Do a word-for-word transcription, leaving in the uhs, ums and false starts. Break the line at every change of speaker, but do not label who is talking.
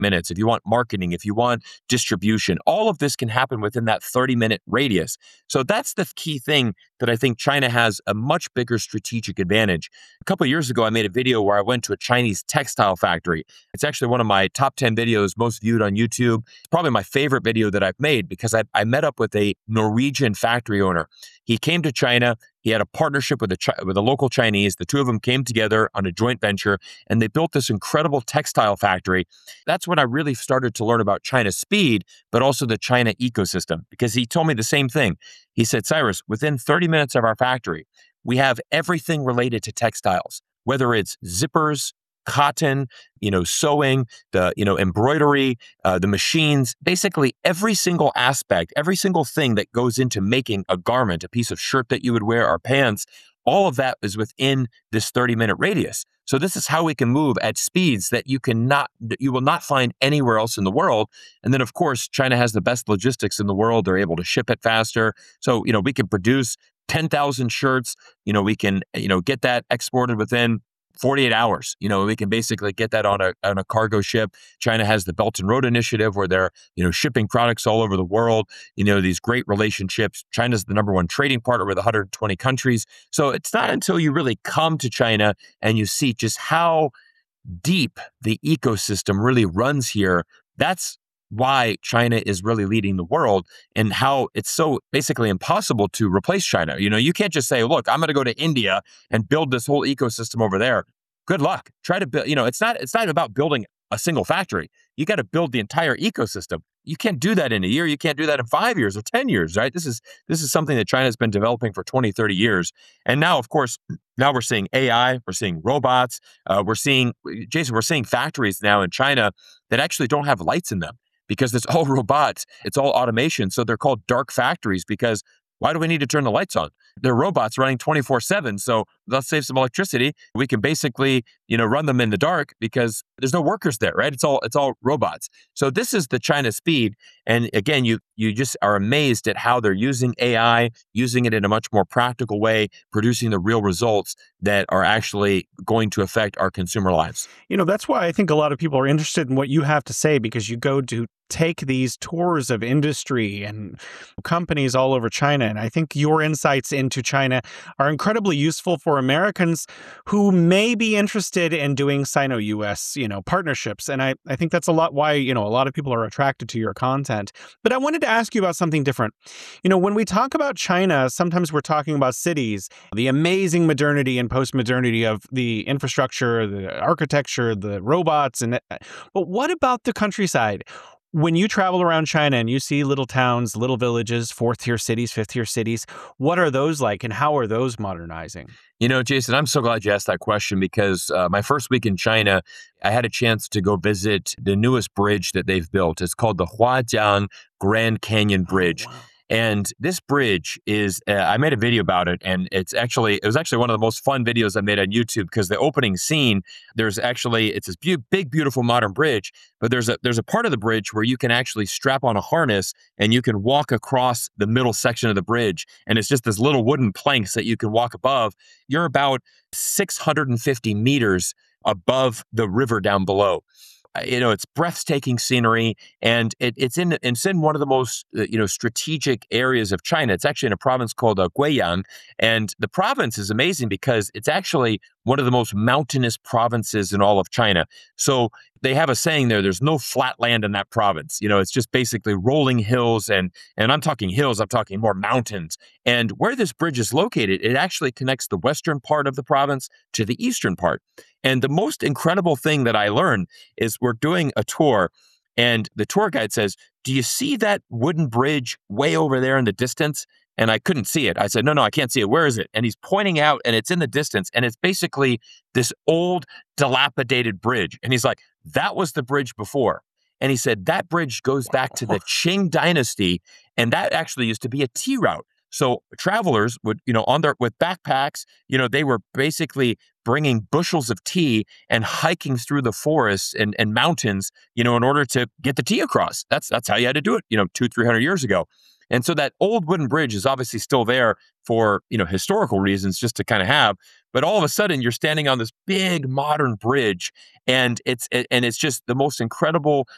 minutes, if you want marketing, if you want distribution, all of this can happen within that thirty minute radius. So that's the key thing that I think China has a much bigger strategic advantage. A couple of years ago, I made a video where I went to a Chinese textile factory. It's actually one of my top ten videos most viewed on YouTube. It's probably my favorite video that I've made because I, I met up with a Norwegian factory owner. He came to China. He had a partnership with a, Chi- with a local Chinese. The two of them came together on a joint venture, and they built this incredible textile factory. That's when I really started to learn about China's speed, but also the China ecosystem, because he told me the same thing. He said, Cyrus, within thirty minutes of our factory, we have everything related to textiles, whether it's zippers, cotton, you know, sewing, the, you know, embroidery, uh, the machines, basically every single aspect, every single thing that goes into making a garment, a piece of shirt that you would wear or pants, all of that is within this thirty minute radius. So this is how we can move at speeds that you cannot, that you will not find anywhere else in the world. And then of course, China has the best logistics in the world. They're able to ship it faster. So, you know, we can produce ten thousand shirts, you know, we can, you know, get that exported within forty-eight hours. You know, we can basically get that on a on a cargo ship. China has the Belt and Road Initiative where they're, you know, shipping products all over the world. You know, these great relationships. China's the number one trading partner with one hundred twenty countries. So it's not until you really come to China and you see just how deep the ecosystem really runs here. That's why China is really leading the world and how it's so basically impossible to replace China. You know, you can't just say, look, I'm going to go to India and build this whole ecosystem over there. Good luck. Try to build, you know, it's not, it's not about building a single factory. You got to build the entire ecosystem. You can't do that in a year. You can't do that in five years or ten years, right? This is, this is something that China's been developing for twenty, thirty years. And now, of course, now we're seeing A I, we're seeing robots, uh, we're seeing, Jason, we're seeing factories now in China that actually don't have lights in them, because it's all robots, it's all automation. So they're called dark factories because why do we need to turn the lights on? They're robots running twenty-four seven. So let's save some electricity. We can basically, you know, run them in the dark because there's no workers there, right? It's all it's all robots. So this is the China speed. And again, you you just are amazed at how they're using A I, using it in a much more practical way, producing the real results that are actually going to affect our consumer lives.
You know, that's why I think a lot of people are interested in what you have to say, because you go to take these tours of industry and companies all over China. And I think your insights into China are incredibly useful for Americans who may be interested in doing Sino-U S, you know, partnerships. And I, I think that's a lot why, you know, a lot of people are attracted to your content. But I wanted to ask you about something different. You know, when we talk about China, sometimes we're talking about cities, the amazing modernity and post-modernity of the infrastructure, the architecture, the robots. And but what about the countryside? When you travel around China and you see little towns, little villages, fourth tier cities, fifth tier cities, what are those like and how are those modernizing?
You know, Jason, I'm so glad you asked that question because uh, my first week in China, I had a chance to go visit the newest bridge that they've built. It's called the Huajiang Grand Canyon Bridge.
Oh, wow.
And this bridge is, uh, I made a video about it, and it's actually, it was actually one of the most fun videos I made on YouTube because the opening scene, there's actually, it's this be- big, beautiful modern bridge, but there's a, there's a part of the bridge where you can actually strap on a harness and you can walk across the middle section of the bridge. And it's just this little wooden planks that you can walk above. You're about six hundred fifty meters above the river down below. You know, it's breathtaking scenery, and it, it's in it's in one of the most uh, you know strategic areas of China. It's actually in a province called uh, Guiyang, and the province is amazing because it's actually one of the most mountainous provinces in all of China. So they have a saying there: "There's no flat land in that province." You know, it's just basically rolling hills, and and I'm talking hills, I'm talking more mountains. And where this bridge is located, it actually connects the western part of the province to the eastern part. And the most incredible thing that I learned is we're doing a tour and the tour guide says, "Do you see that wooden bridge way over there in the distance?" And I couldn't see it. I said, no, no, I can't see it. Where is it? And he's pointing out and it's in the distance. And it's basically this old dilapidated bridge. And he's like, that was the bridge before. And he said, that bridge goes back to the Qing dynasty. And that actually used to be a tea route. So travelers would, you know, on their, with backpacks, you know, they were basically bringing bushels of tea and hiking through the forests and, and mountains, you know, in order to get the tea across. That's, that's how you had to do it, you know, two, three hundred years ago. And so that old wooden bridge is obviously still there for, you know, historical reasons, just to kind of have, but all of a sudden you're standing on this big modern bridge and it's, and it's just the most incredible